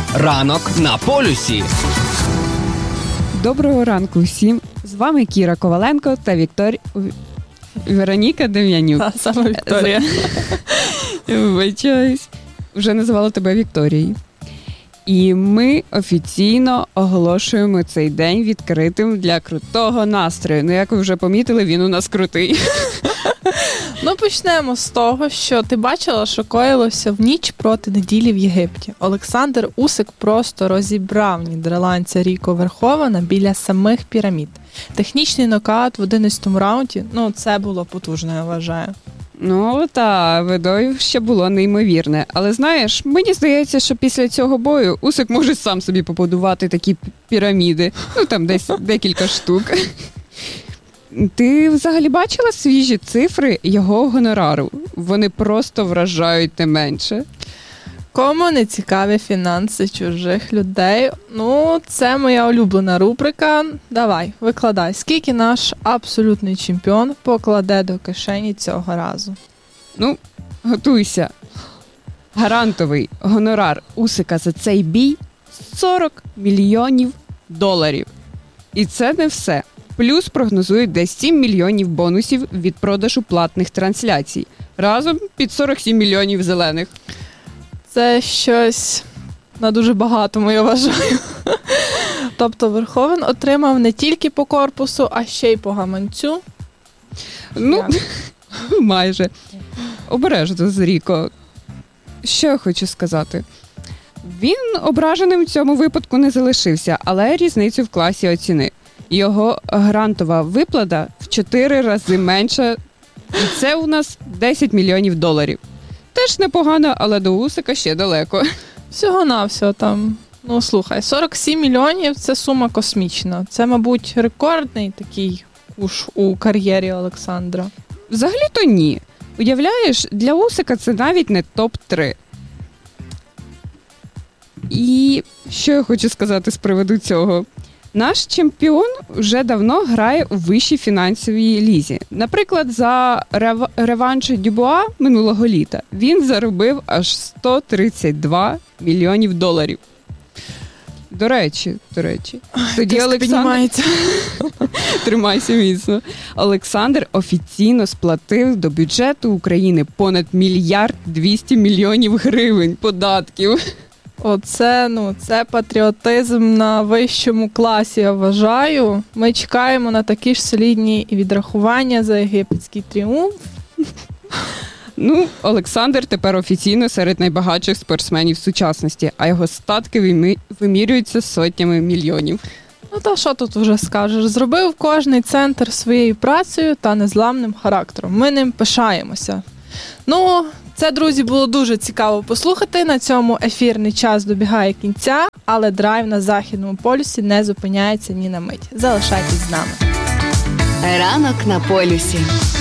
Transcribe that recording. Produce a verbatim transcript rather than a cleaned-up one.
Ранок на полюсі. Доброго ранку всім. З вами Кіра Коваленко та Віктор... Вероніка Дем'янюк. А, саме Вікторія. Вибачаюсь. Вже називала тебе Вікторією. І ми офіційно оголошуємо цей день відкритим для крутого настрою. Ну, як ви вже помітили, він у нас крутий. Ну, почнемо з того, що ти бачила, що коїлося в ніч проти неділі в Єгипті. Олександр Усик просто розібрав нідерландця Ріко Верховена біля самих пірамід. Технічний нокаут в одинадцятому раунді, ну, це було потужно, я вважаю. Ну, та, видовище було неймовірне. Але, знаєш, мені здається, що після цього бою Усик може сам собі побудувати такі піраміди. Ну, там десь декілька штук. Ти взагалі бачила свіжі цифри його гонорару? Вони просто вражають не менше. Кому не цікаві фінанси чужих людей? Ну, це моя улюблена рубрика. Давай, викладай. Скільки наш абсолютний чемпіон покладе до кишені цього разу? Ну, готуйся. Гарантовий гонорар Усика за цей бій – сорок мільйонів доларів. І це не все. Плюс прогнозують десь сім мільйонів бонусів від продажу платних трансляцій. Разом під сорок сім мільйонів зелених. Це щось на дуже багато, я вважаю. Тобто Верховен отримав не тільки по корпусу, а ще й по гаманцю. Ну, майже. Обережно з Ріко. Що я хочу сказати? Він ображеним в цьому випадку не залишився, але різницю в класі оцінив. Його грантова виплата в чотири рази менша, і це у нас десять мільйонів доларів. Теж непогано, але до Усика ще далеко. Всього-навсього там, ну слухай, сорок сім мільйонів – це сума космічна. Це, мабуть, рекордний такий куш у кар'єрі Олександра. Взагалі-то ні. Уявляєш, для Усика це навіть не топ три. І що я хочу сказати з приводу цього? Наш чемпіон вже давно грає у вищій фінансовій лізі. Наприклад, за рев... реванш Дюбуа минулого літа він заробив аж сто тридцять два мільйонів доларів. До речі, до речі. Тоді Олександр... Тримайся міцно. Олександр офіційно сплатив до бюджету України понад мільярд двісті мільйонів гривень податків. Оце, ну, це патріотизм на вищому класі, я вважаю. Ми чекаємо на такі ж солідні відрахування за єгипетський тріумф. Ну, Олександр тепер офіційно серед найбагатших спортсменів сучасності, а його статки вимі... вимірюються сотнями мільйонів. Ну, та що тут вже скажеш? Зробив кожний центр своєю працею та незламним характером. Ми ним пишаємося. Ну, це, друзі, було дуже цікаво послухати. На цьому ефірний час добігає кінця, але драйв на Західному полюсі не зупиняється ні на мить. Залишайтесь з нами. Ранок на полюсі.